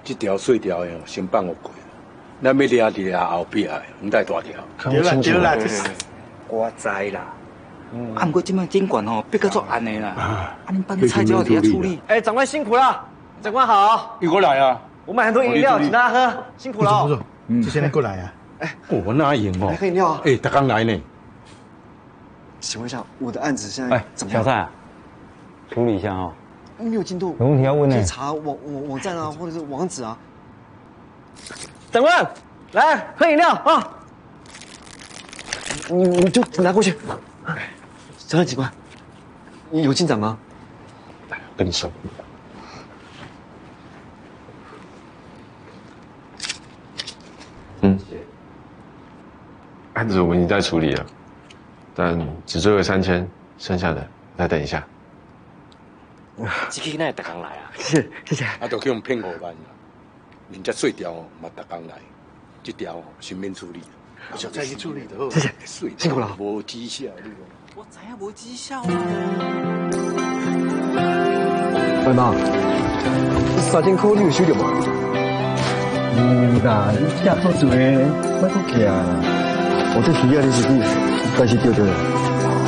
这条细条的先放我过，咱要抓伫咧后壁的，唔带大条。 对啦对啦， 我知啦。啊，不过这摆监管吼逼到作暗的啦，啊，恁班的菜就要底下处理。 哎，长官辛苦了，长官好。 你过来啊！ 我买很多饮料，请大家喝，辛苦了。 不错，这些人过来啊。 哎， 我哪赢哦？ 来喝饮料啊。 哎，他刚来呢。 请问一下，我的案子现在怎么样？ 小蔡，处理一下哦。 没有进度， 有问题要问呢。 可以查网站啊，或者是网址啊。长官，来喝饮料啊！你就拿过去。长官，警官，你有进展吗？ 跟你说， 案子我们已经在处理了，但只追回3000，剩下的再等一下。 这个那大刚来啊！谢谢。 啊，就去用骗5万啦。人家碎条哦，嘛逐工来，这条哦先免处理。 小蔡去处理的。 谢谢，辛苦了。 无绩效，你讲。 我知影无绩效啊。 喂妈，3000块你有收到无？ 啦，你吃做多，莫搁寄啊。 我这需要的是你，但是丢掉了。